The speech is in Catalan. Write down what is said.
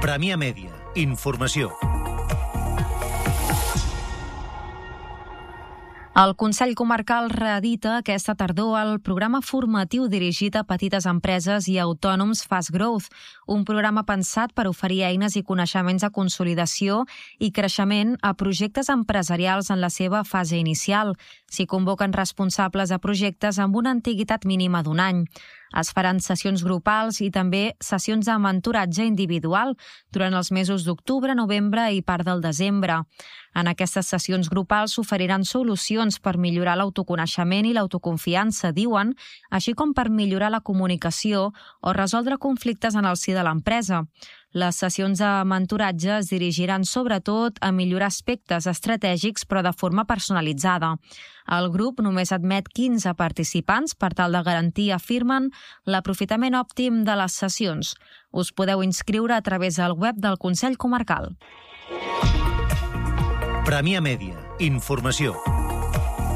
Premià Mèdia. Informació. El Consell Comarcal reedita aquesta tardor el programa formatiu dirigit a petites empreses i autònoms Fast Growth, un programa pensat per oferir eines i coneixements de consolidació i creixement a projectes empresarials en la seva fase inicial. S'hi convoquen responsables de projectes amb una antiguitat mínima d'1 any. Es faran sessions grupals i també sessions de mentoratge individual durant els mesos d'octubre, novembre i part del desembre. En aquestes sessions grupals s'oferiran solucions per millorar l'autoconeixement i l'autoconfiança, diuen, així com per millorar la comunicació o resoldre conflictes en el si de l'empresa. Les sessions de mentoratge es dirigiran sobretot a millorar aspectes estratègics però de forma personalitzada. El grup només admet 15 participants per tal de garantir, afirmen, l'aprofitament òptim de les sessions. Us podeu inscriure a través del web del Consell Comarcal. Premià Mèdia. Informació.